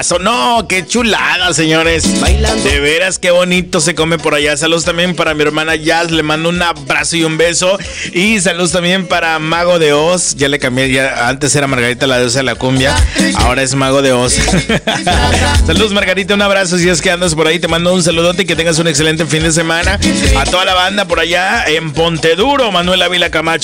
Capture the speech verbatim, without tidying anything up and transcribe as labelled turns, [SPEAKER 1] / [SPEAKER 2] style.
[SPEAKER 1] abrazo. No, qué chulada, señores. De veras, qué bonito se come por allá. Saludos también para mi hermana Jazz. Le mando un abrazo y un beso. Y saludos también para Mago de Oz. Ya le cambié, ya antes era Margarita la diosa de la cumbia. Ahora es Mago de Oz. Saludos, Margarita, un abrazo. Si es que andas por ahí, te mando un saludote y que tengas un excelente fin de semana. A toda la banda por allá en Ponteduro, Manuel Ávila Camacho.